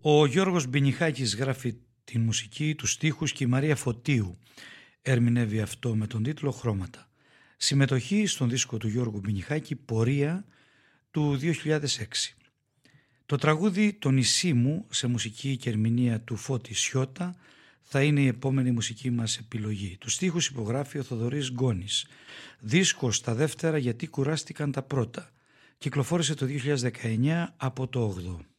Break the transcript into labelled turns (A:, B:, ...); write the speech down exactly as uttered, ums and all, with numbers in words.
A: Ο Γιώργος Μπηνιχάκης γράφει τη μουσική, τους στίχους και η Μαρία Φωτίου ερμηνεύει αυτό με τον τίτλο «Χρώματα». Συμμετοχή στον δίσκο του Γιώργου Μπηνιχάκη «Πορεία» του δύο χιλιάδες έξι. Το τραγούδι «Το νησί μου» σε μουσική και ερμηνεία του Φώτη Σιώτα θα είναι η επόμενη μουσική μας επιλογή. Τους στίχους υπογράφει ο Θοδωρής Γκόνης. Δίσκος στα δεύτερα «Γιατί κουράστηκαν τα πρώτα». Κυκλοφόρησε το δύο χιλιάδες δεκαεννιά από το όγδοο.